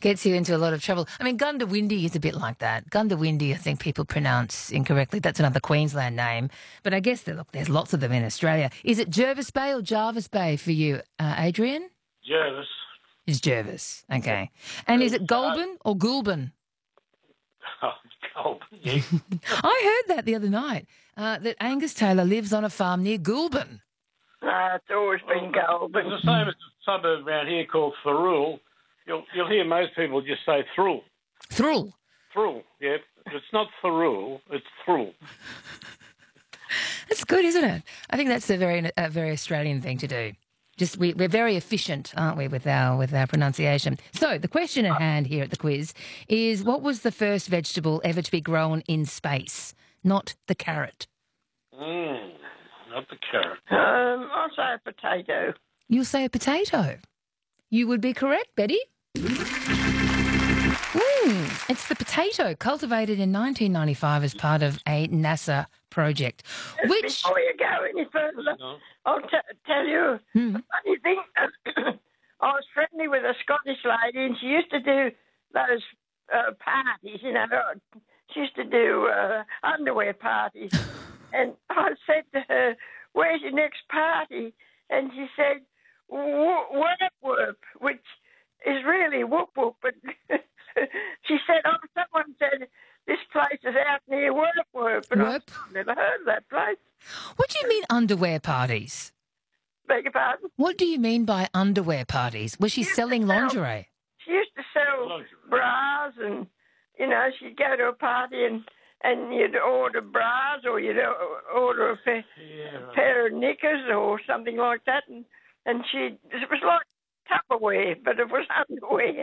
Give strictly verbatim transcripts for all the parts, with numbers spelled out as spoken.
Gets you into a lot of trouble. I mean, Gundawindi is a bit like that. Gundawindi, I think people pronounce incorrectly. That's another Queensland name. But I guess, that, look, there's lots of them in Australia. Is it Jervis Bay or Jarvis Bay for you, uh, Adrian? Jervis. It's Jervis. Okay. And is it Goulburn or Goulburn? Oh, Goulburn, yeah. I heard that the other night, uh, that Angus Taylor lives on a farm near Goulburn. No, it's always been Goulburn. It's the same as a suburb around here called Thurrool. You'll, you'll hear most people just say Thrull. Thrull? Thrull, yeah. It's not Thurrool, it's Thrull. That's good, isn't it? I think that's a very a very Australian thing to do. Just we, we're very efficient, aren't we, with our with our pronunciation. So the question at hand here at the quiz is: what was the first vegetable ever to be grown in space? Not the carrot. Mm, not the carrot. Um, I'll say a potato. You'll say a potato. You would be correct, Betty. Mm, it's the potato, cultivated in nineteen ninety-five as part of a NASA project. Just Which before you go any further, No. I'll t- tell you Hmm. a funny thing. I was friendly with a Scottish lady, and she used to do those uh, parties, you know. She used to do uh, underwear parties. And I said to her, "Where's your next party?" And she said, "Whoop whoop," which is really whoop whoop. But she said, "Oh, someone said this place is out near Whoop Whoop." And I Whoop. said, I've never heard of that place. what do you mean underwear parties? Beg your pardon? What do you mean by underwear parties? Was she Used to selling sell- lingerie? She used to sell Lingerie. bras, and, you know, she'd go to a party and, and you'd order bras, or you'd o- order a pair, Yeah, right. pair of knickers or something like that. And, and she, it was like Tupperware, but it was underwear.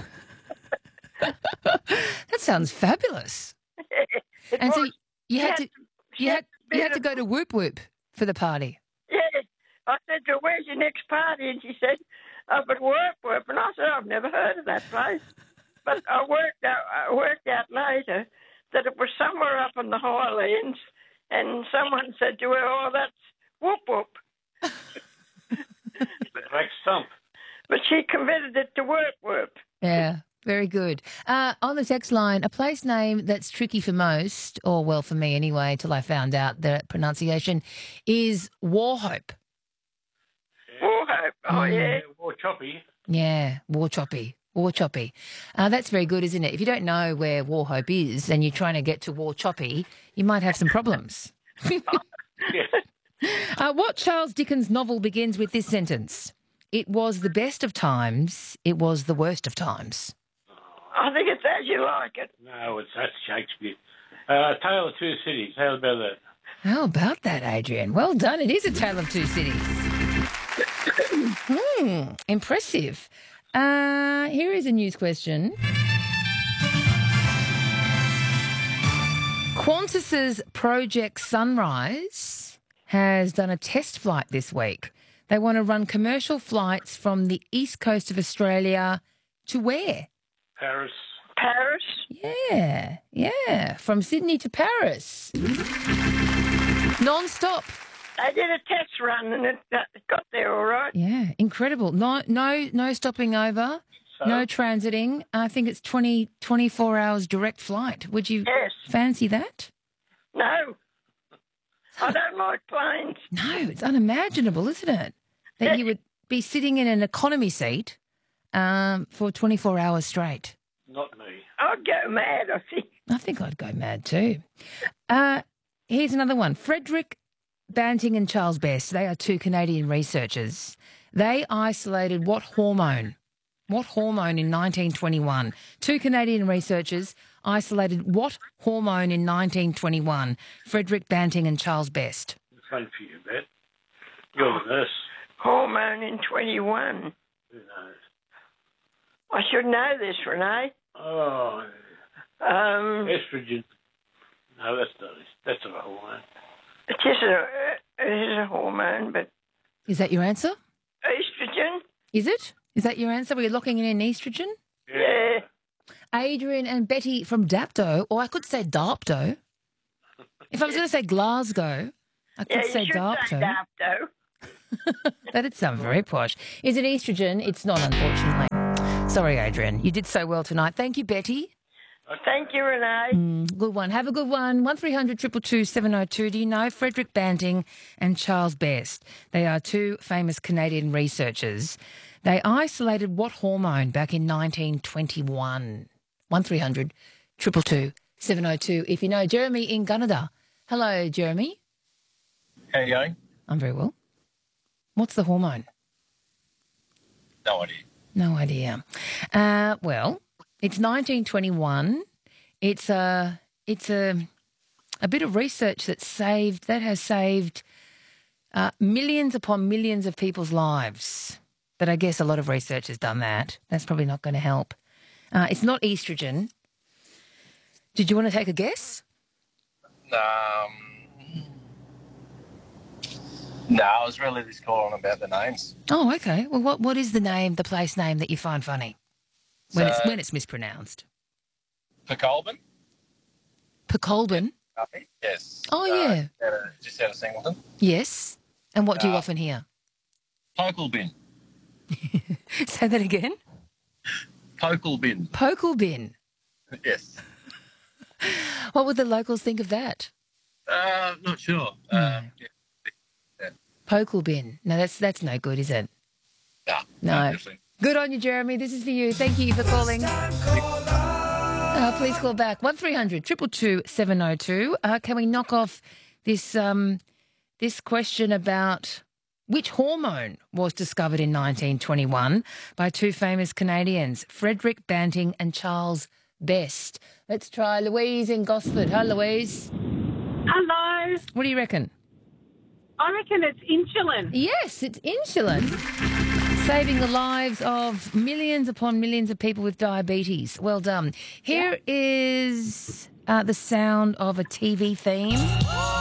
That sounds fabulous. It And so was- you she had to she you had had to you had be to go to Whoop Whoop for the party. Yeah. I said to her, "Where's your next party?" And she said, "Up at Whoop Whoop." And I said, "I've never heard of that place." But I worked out, I worked out later that it was somewhere up in the Highlands, and someone said to her, "Oh, that's Whoop Whoop." Black Stump. But she converted it to Whoop Whoop. Yeah, very good. Uh, on the text line, a place name that's tricky for most, or well for me anyway, till I found out the pronunciation, is Warhope. Warhope. Oh, Mm. yeah. Yeah, War Choppy. Yeah, Warchoppy. Warchoppy. Uh, that's very good, isn't it? If you don't know where Warhope is and you're trying to get to Warchoppy, you might have some problems. Yeah. Uh, what Charles Dickens novel begins with this sentence? It was the best of times, it was the worst of times. I think it's As You Like It. No, it's that's Shakespeare. Uh, Tale of Two Cities. How about that? How about that, Adrian? Well done. It is a tale of two cities. Hmm, impressive. Uh, here is a news question. Qantas's Project Sunrise has done a test flight this week. They want to run commercial flights from the east coast of Australia to where? Paris. Paris. Yeah, yeah, from Sydney to Paris. Non-stop. They did a test run, and it uh, got there all right. Yeah, incredible. No, no, no stopping over, So, no transiting. I think it's twenty, twenty-four hours direct flight. Would you Yes. fancy that? No. I don't like planes. No, it's unimaginable, isn't it? That you would be sitting in an economy seat um, for twenty-four hours straight. not me. I'd go mad, I think. I think I'd go mad too. Uh, here's another one. Frederick Banting and Charles Best, they are two Canadian researchers. They isolated what hormone? What hormone in nineteen twenty-one? Two Canadian researchers isolated what hormone in nineteen twenty-one? Frederick Banting and Charles Best. Fun for you, Bet. You're the nurse. Hormone in twenty-one. Who knows? I should know this, Renee. Oh, Um, estrogen. No, that's not it. That's not a hormone. it is a it is a hormone, but Is that your answer? estrogen. Is it? Is that your answer? Were you locking in estrogen? Yeah. Adrian and Betty from Dapto, or I could say Darpto. If I was going to say Glasgow, I could Yeah, you say should Darpto. say Darpto. That'd sound very posh. Is it estrogen? It's not, unfortunately. Sorry, Adrian. You did so well tonight. Thank you, Betty. Thank you, Renee. Mm, good one. Have a good one. one three hundred two two two seven oh two. Do you know Frederick Banting and Charles Best? They are two famous Canadian researchers. They isolated what hormone back in nineteen twenty-one? one three hundred two two two seven oh two. If you know Jeremy in Gunnedah. Hello, Jeremy. How you going? I'm very well. What's the hormone? No idea. No idea. Uh, well, it's nineteen twenty-one. It's a it's a a bit of research that saved that has saved uh, millions upon millions of people's lives. But I guess a lot of research has done that. That's probably not going to help. Uh, it's not estrogen. Did you want to take a guess? Um, no, I was really just calling about the names. Oh, okay. Well, what what is the name, the place name that you find funny when So- it's when it's mispronounced? Pecolbin? Pecolbin. Yes. Oh, Uh, yeah. out of- just out of Singleton. Yes. And what do you Uh, often hear? Pokelbin. Say that again. Pokelbin. Pokelbin. Yes. What would the locals think of that? Uh, not sure. Uh, yeah. Pokelbin. No, that's that's no good, is it? No. No. definitely. Good on you, Jeremy. This is for you. Thank you for calling. Uh, please call back one three hundred two two two seven oh two. Uh, can we knock off this um this question about which hormone was discovered in nineteen twenty-one by two famous Canadians, Frederick Banting and Charles Best? Let's try Louise in Gosford. Hi, Louise. Hello. What do you reckon? I reckon it's insulin. Yes, it's insulin. Saving the lives of millions upon millions of people with diabetes. Well done. Here is uh, the sound of a T V theme.